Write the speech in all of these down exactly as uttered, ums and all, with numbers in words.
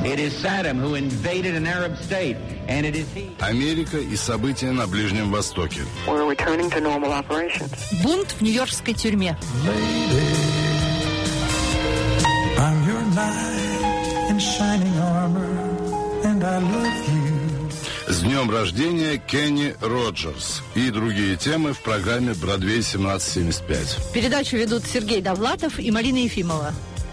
Америка и события на Ближнем Востоке. Бунт в нью-йоркской тюрьме. С днем рождения Кенни Роджерс и другие темы в программе «Бродвей семнадцать семьдесят пять». Передачу ведут Сергей Довлатов и Марина Ефимова.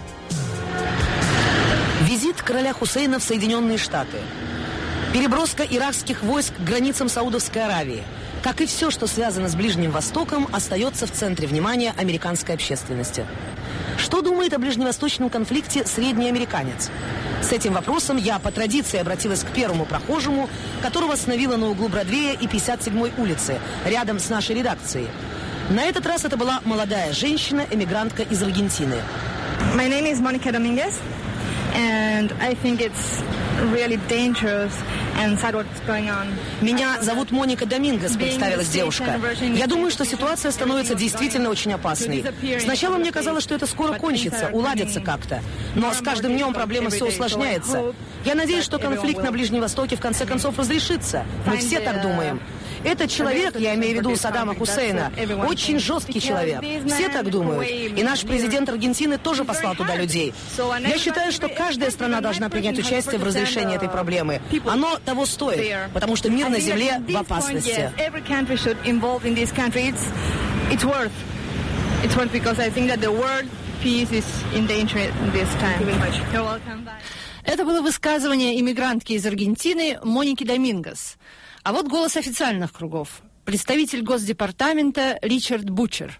Визит короля Хусейна в Соединенные Штаты. Переброска иракских войск к границам Саудовской Аравии. Как и все, что связано с Ближним Востоком, остается в центре внимания американской общественности. Что думает о ближневосточном конфликте средний американец? С этим вопросом я по традиции обратилась к первому прохожему, которого остановила на углу Бродвея и пятьдесят седьмой улицы, рядом с нашей редакцией. На этот раз это была молодая женщина, эмигрантка из Аргентины. My name is Monica Dominguez, and I think it's really dangerous and sad what's going on. Меня зовут Моника Домингес, представилась девушка. Я думаю, что ситуация становится действительно очень опасной. Сначала мне казалось, что это скоро кончится, уладится как-то. Но с каждым днем проблема все усложняется. Я надеюсь, что конфликт на Ближнем Востоке в конце концов разрешится. Мы все так думаем. Этот человек, я имею в виду Саддама Хусейна, очень жесткий человек. Все так думают. И наш президент Аргентины тоже послал туда людей. Я считаю, что каждая страна должна принять участие в разрешении этой проблемы. Оно того стоит, потому что мир на земле в опасности. Это было высказывание иммигрантки из Аргентины Моники Домингес. А вот голос официальных кругов. Представитель Госдепартамента Ричард Бучер.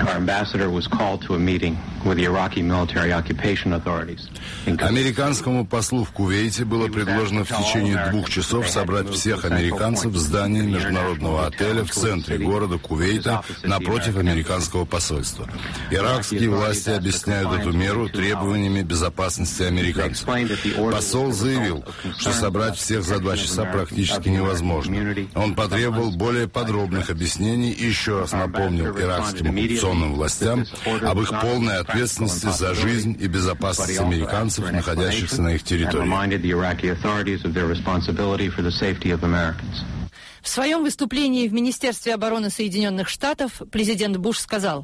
Американскому послу в Кувейте было предложено в течение двух часов собрать всех американцев в здании международного отеля в центре города Кувейта напротив американского посольства. Иракские власти объясняют эту меру требованиями безопасности американцев. Посол заявил, что собрать всех за два часа практически невозможно. Он потребовал более подробных объяснений и еще раз напомнил иракским оккупационным властям об их полной ответственности за жизнь и безопасность американцев, находящихся на их территории. В своем выступлении в Министерстве обороны Соединенных Штатов президент Буш сказал: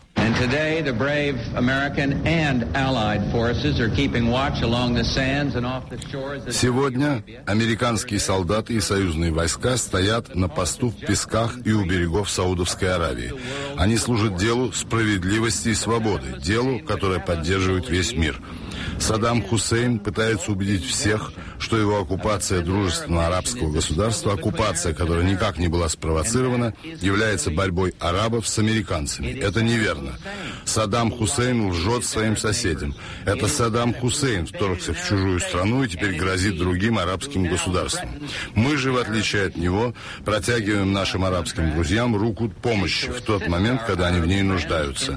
«Сегодня американские солдаты и союзные войска стоят на посту в песках и у берегов Саудовской Аравии. Они служат делу справедливости и свободы, делу, которое поддерживает весь мир. Саддам Хусейн пытается убедить всех, что его оккупация дружественного арабского государства, оккупация, которая никак не была спровоцирована, является борьбой арабов с американцами. Это неверно. Саддам Хусейн лжет своим соседям. Это Саддам Хусейн вторгся в чужую страну и теперь грозит другим арабским государствам. Мы же, в отличие от него, протягиваем нашим арабским друзьям руку помощи в тот момент, когда они в ней нуждаются».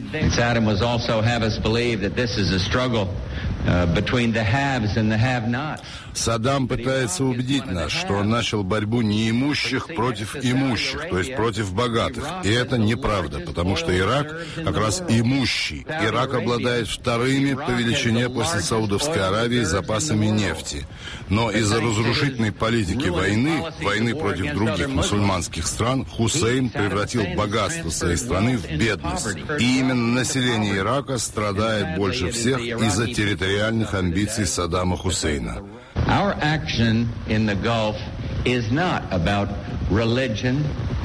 Саддам пытается убедить нас, что он начал борьбу неимущих против имущих, то есть против богатых. И это неправда, потому что Ирак как раз имущий. Ирак обладает вторыми по величине после Саудовской Аравии запасами нефти. Но из-за разрушительной политики войны, войны против других мусульманских стран, Хусейн превратил богатство своей страны в бедность. И именно население Ирака страдает больше всех из-за территориальных амбиций Саддама Хусейна. Our action in the Gulf is not about religion,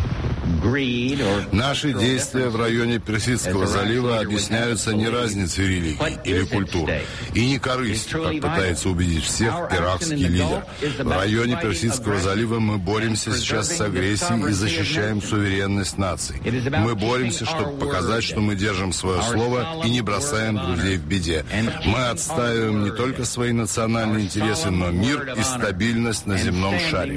Наши действия в районе Персидского залива объясняются не разницей религий или культур и не корыстью, как пытается убедить всех иракский лидер. В районе Персидского залива мы боремся сейчас с агрессией и защищаем суверенность наций. Мы боремся, чтобы показать, что мы держим свое слово и не бросаем друзей в беде. Мы отстаиваем не только свои национальные интересы, но мир и стабильность на земном шаре.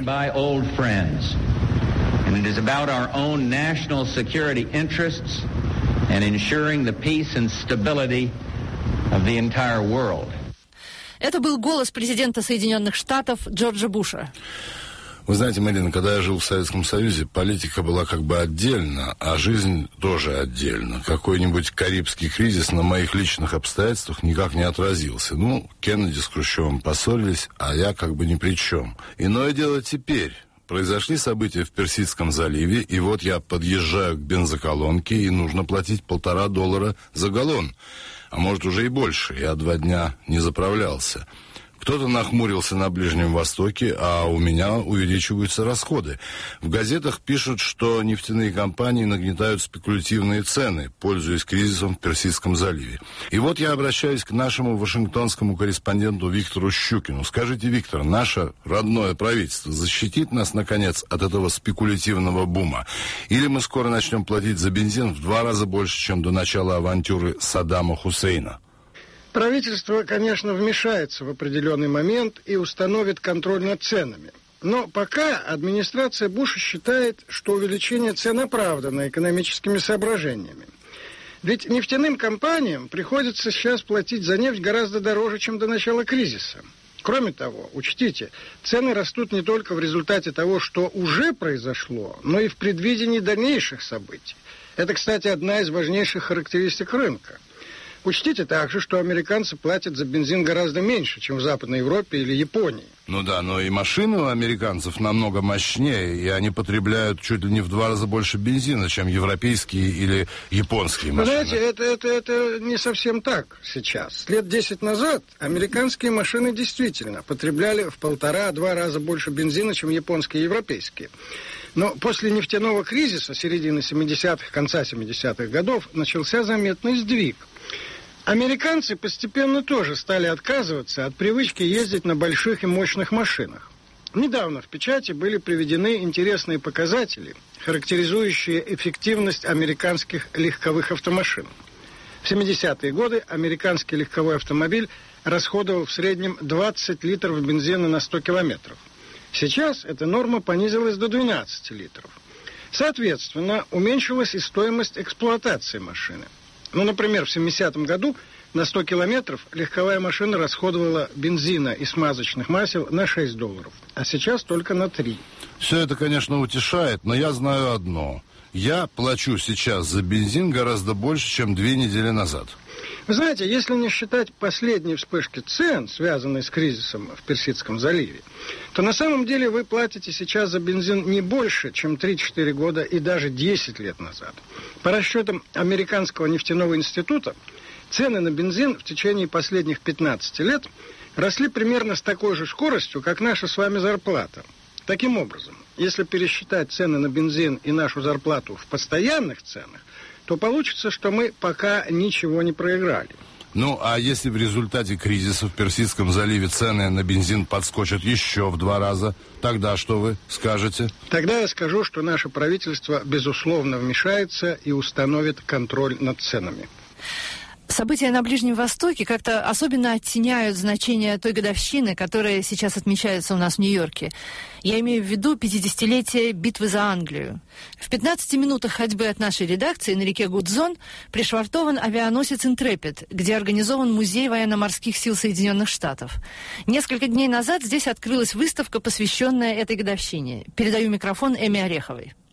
And it is about our own national security interests and ensuring the peace and stability of the entire world. Это был голос президента Соединенных Штатов Джорджа Буша. Вы знаете, Марина, когда я жил в Советском Союзе, политика была как бы отдельно, а жизнь тоже отдельно. Какой-нибудь карибский кризис на моих личных обстоятельствах никак не отразился. Ну, Кеннеди с Хрущевым поссорились, а я как бы ни при чем. Иное дело теперь. Произошли события в Персидском заливе, и вот я подъезжаю к бензоколонке, и нужно платить полтора доллара за галлон. А может, уже и больше. Я два дня не заправлялся. Кто-то нахмурился на Ближнем Востоке, а у меня увеличиваются расходы. В газетах пишут, что нефтяные компании нагнетают спекулятивные цены, пользуясь кризисом в Персидском заливе. И вот я обращаюсь к нашему вашингтонскому корреспонденту Виктору Щукину. Скажите, Виктор, наше родное правительство защитит нас, наконец, от этого спекулятивного бума? Или мы скоро начнем платить за бензин в два раза больше, чем до начала авантюры Саддама Хусейна? Правительство, конечно, вмешается в определенный момент и установит контроль над ценами. Но пока администрация Буша считает, что увеличение цен оправдано экономическими соображениями. Ведь нефтяным компаниям приходится сейчас платить за нефть гораздо дороже, чем до начала кризиса. Кроме того, учтите, цены растут не только в результате того, что уже произошло, но и в предвидении дальнейших событий. Это, кстати, одна из важнейших характеристик рынка. Учтите также, что американцы платят за бензин гораздо меньше, чем в Западной Европе или Японии. Ну да, но и машины у американцев намного мощнее, и они потребляют чуть ли не в два раза больше бензина, чем европейские или японские машины. Вы знаете, это, это, это не совсем так сейчас. Лет десять назад американские машины действительно потребляли в полтора-два раза больше бензина, чем японские и европейские. Но после нефтяного кризиса середины семидесятых, конца семидесятых годов начался заметный сдвиг. Американцы постепенно тоже стали отказываться от привычки ездить на больших и мощных машинах. Недавно в печати были приведены интересные показатели, характеризующие эффективность американских легковых автомашин. В семидесятые годы американский легковой автомобиль расходовал в среднем двадцать литров бензина на сто километров. Сейчас эта норма понизилась до двенадцати литров. Соответственно, уменьшилась и стоимость эксплуатации машины. Ну, например, в семидесятом году на сто километров легковая машина расходовала бензина и смазочных масел на шесть долларов, а сейчас только на три. Все это, конечно, утешает, но я знаю одно. Я плачу сейчас за бензин гораздо больше, чем две недели назад. Вы знаете, если не считать последние вспышки цен, связанные с кризисом в Персидском заливе, то на самом деле вы платите сейчас за бензин не больше, чем три-четыре года и даже десять лет назад. По расчетам Американского нефтяного института, цены на бензин в течение последних пятнадцати лет росли примерно с такой же скоростью, как наша с вами зарплата. Таким образом, если пересчитать цены на бензин и нашу зарплату в постоянных ценах, то получится, что мы пока ничего не проиграли. Ну, а если в результате кризиса в Персидском заливе цены на бензин подскочат еще в два раза, тогда что вы скажете? Тогда я скажу, что наше правительство, безусловно, вмешается и установит контроль над ценами. События на Ближнем Востоке как-то особенно оттеняют значение той годовщины, которая сейчас отмечается у нас в Нью-Йорке. Я имею в виду пятидесятилетие битвы за Англию. В пятнадцати минутах ходьбы от нашей редакции на реке Гудзон пришвартован авианосец «Интрепид», где организован музей военно-морских сил Соединенных Штатов. Несколько дней назад здесь открылась выставка, посвященная этой годовщине. Передаю микрофон Эми Ореховой.